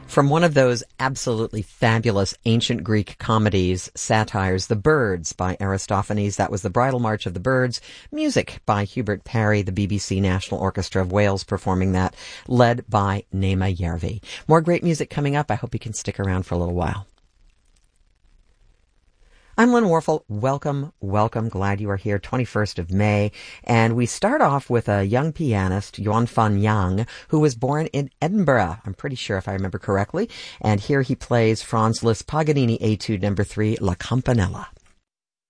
From one of those absolutely fabulous ancient Greek comedies, satires, The Birds by Aristophanes. That was the Bridal March of the Birds. Music by Hubert Parry, the BBC National Orchestra of Wales performing that, led by Naima Järvi. More great music coming up. I hope you can stick around for a little while. I'm Lynn Warfel. Welcome, welcome. Glad you are here. 21st of May. And we start off with a young pianist, Yuan Fan Yang, who was born in Edinburgh, I'm pretty sure if I remember correctly. And here he plays Franz Liszt Paganini Etude No. 3, La Campanella.